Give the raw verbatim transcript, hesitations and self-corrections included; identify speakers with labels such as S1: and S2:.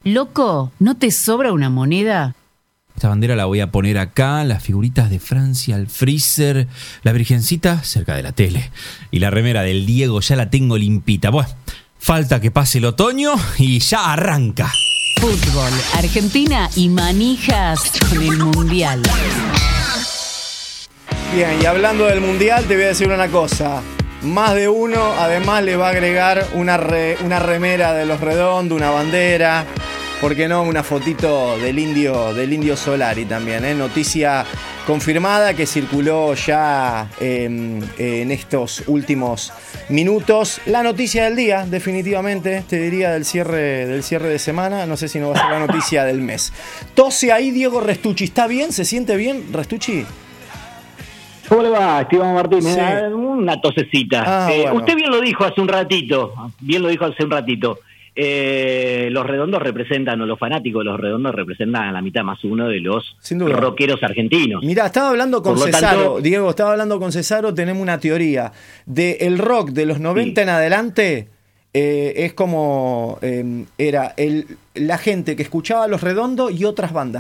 S1: Loco, ¿no te sobra una moneda?
S2: Esta bandera la voy a poner acá, las figuritas de Francia, el freezer, la virgencita cerca de la tele. Y la remera del Diego ya la tengo limpita. Bueno, falta que pase el otoño y ya arranca.
S1: Fútbol, Argentina y manijas con el Mundial.
S3: Bien, y hablando del Mundial, te voy a decir una cosa. Más de uno, además, le va a agregar una, re, una remera de los Redondos, una bandera. ¿Por qué no? Una fotito del indio, del indio Solari también, ¿eh? Noticia confirmada que circuló ya eh, en estos últimos minutos. La noticia del día, definitivamente, te diría del cierre, del cierre de semana. No sé si no va a ser la noticia del mes. Tose ahí Diego Restucci. ¿Está bien? ¿Se siente bien, Restucci?
S4: ¿Cómo le va, Esteban Martínez?
S3: Sí.
S4: Una tosecita.
S3: Ah,
S4: eh,
S3: bueno.
S4: Usted bien lo dijo hace un ratito, bien lo dijo hace un ratito. Eh, los Redondos representan, o los fanáticos de los Redondos representan a la mitad más uno de los rockeros argentinos.
S3: Mirá, estaba hablando con
S4: Por lo
S3: Cesaro,
S4: tanto,
S3: Diego, estaba hablando con Cesaro, tenemos una teoría de el rock de los noventa sí. en adelante. Eh, es como eh, era el, la gente que escuchaba a los Redondos y otras bandas.